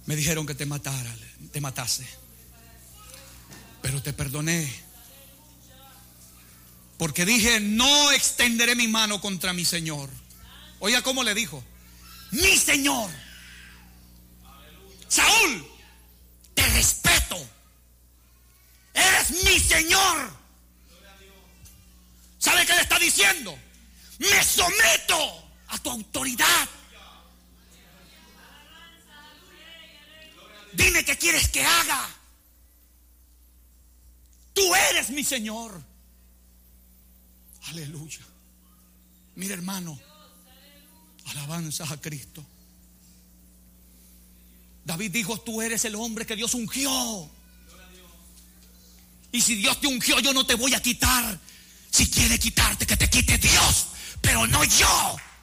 Me dijeron que te matase, pero te perdoné, porque dije: no extenderé mi mano contra mi Señor. Oiga cómo le dijo: mi Señor. Saúl, te respeto, eres mi Señor. ¿Sabe qué le está diciendo? Me someto a tu autoridad. Dime qué quieres que haga. Tú eres mi Señor. Aleluya. Mira, hermano, alabanzas a Cristo. David dijo: tú eres el hombre que Dios ungió. Y si Dios te ungió, yo no te voy a quitar. Si quiere quitarte, que te quite Dios, pero no yo.